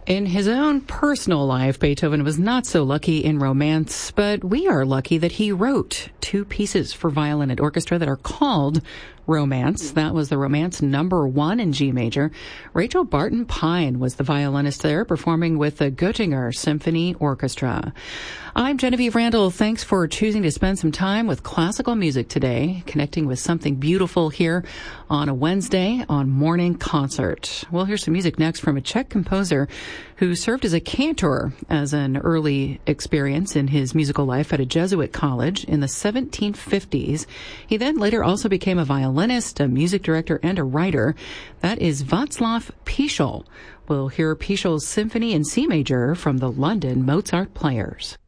In his own personal life, Beethoven was not so lucky in romance, but we are lucky that he wrote two pieces for violin and orchestra that are called Romance. That was the Romance number 1 in G major. Rachel Barton Pine was the violinist there, performing with the Göttinger Symphony Orchestra. I'm Genevieve Randall. Thanks for choosing to spend some time with classical music today, connecting with something beautiful here on a Wednesday on Morning Concert. We'll hear some music next from a Czech composer who served as a cantor as an early experience in his musical life at a Jesuit college in the 1750s. He then later also became a violinist, a music director, and a writer. That is Václav Píšťal. We'll hear Píšťal's symphony in C major from the London Mozart Players.